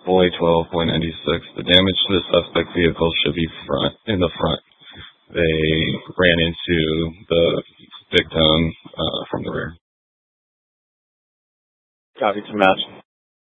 FOA 12.96. The damage to the suspect vehicle should be in the front. They ran into the victim from the rear. Copy to match.